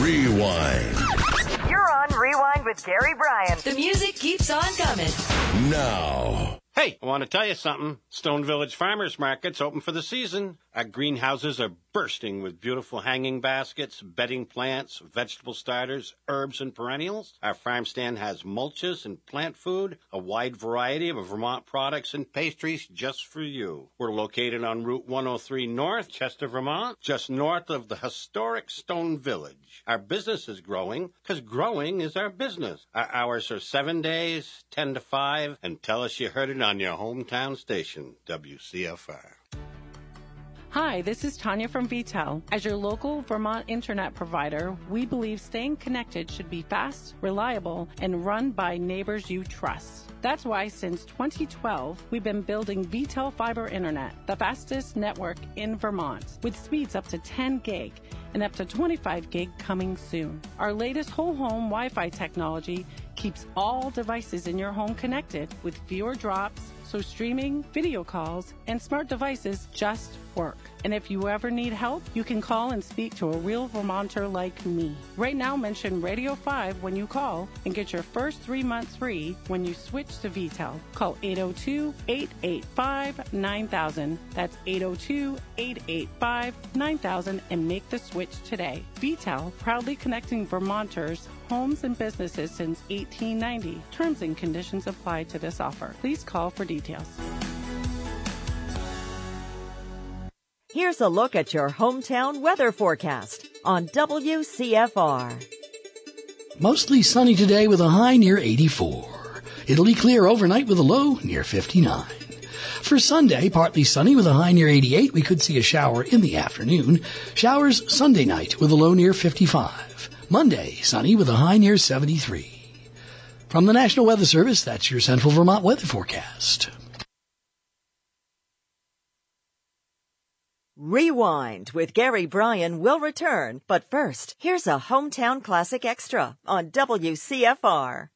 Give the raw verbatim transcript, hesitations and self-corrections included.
Rewind. You're on Rewind with Gary Bryan. The music keeps on coming. Now. Hey, I want to tell you something. Stone Village Farmers Market's open for the season. Our greenhouses are bursting with beautiful hanging baskets, bedding plants, vegetable starters, herbs, and perennials. Our farm stand has mulches and plant food, a wide variety of Vermont products and pastries just for you. We're located on Route one oh three North, Chester, Vermont, just north of the historic Stone Village. Our business is growing because growing is our business. Our hours are seven days, ten to five, and tell us you heard it on your hometown station, W C F R. Hi, this is Tanya from V T E L. As your local Vermont internet provider, we believe staying connected should be fast, reliable, and run by neighbors you trust. That's why since twenty twelve, we've been building V T E L Fiber Internet, the fastest network in Vermont, with speeds up to ten gig and up to twenty-five gig coming soon. Our latest whole home Wi-Fi technology keeps all devices in your home connected with fewer drops, so streaming, video calls, and smart devices just work. And if you ever need help, you can call and speak to a real Vermonter like me. Right now, mention Radio five when you call and get your first three months free when you switch to V T E L. Call eight oh two, eight eight five, nine thousand. That's eight oh two, eight eight five, nine thousand and make the switch today. V T E L, proudly connecting Vermonters, homes and businesses since eighteen ninety. Terms and conditions apply to this offer. Please call for details. Here's a look at your hometown weather forecast on W C F R. Mostly sunny today with a high near eighty-four. It'll be clear overnight with a low near fifty-nine. For Sunday, partly sunny with a high near eighty-eight. We could see a shower in the afternoon. Showers Sunday night with a low near fifty-five. Monday, sunny with a high near seventy-three. From the National Weather Service, that's your Central Vermont weather forecast. Rewind with Gary Bryan will return, but first, here's a hometown classic extra on W C F R.